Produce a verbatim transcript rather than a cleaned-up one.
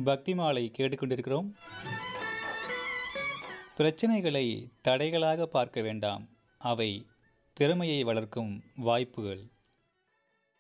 பக்தி மாலை கேட்டுக்கொண்டிருக்கிறோம். பிரச்சனைகளை தடைகளாக பார்க்க வேண்டாம், அவை திறமையை வளர்க்கும் வாய்ப்புகள்.